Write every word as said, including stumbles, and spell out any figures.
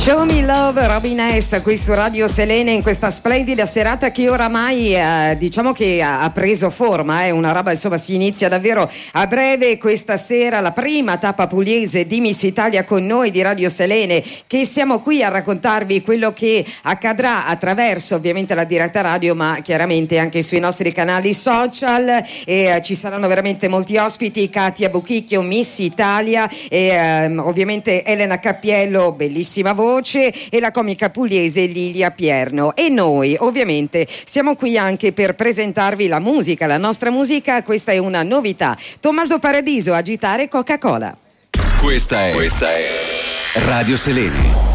Show Me Love, Robin S. qui su Radio Selene in questa splendida serata che oramai eh, diciamo che ha, ha preso forma, è eh, una roba, insomma, si inizia davvero a breve questa sera la prima tappa pugliese di Miss Italia con noi di Radio Selene, che siamo qui a raccontarvi quello che accadrà attraverso ovviamente la diretta radio, ma chiaramente anche sui nostri canali social, e eh, ci saranno veramente molti ospiti: Katia Buchicchio, Miss Italia, e eh, ovviamente Elena Cappiello, bellissima voce, e la comica pugliese Lilia Pierno. E noi ovviamente siamo qui anche per presentarvi la musica, la nostra musica. Questa è una novità: Tommaso Paradiso, Agitare Coca-Cola. Questa è, questa è Radio Selene.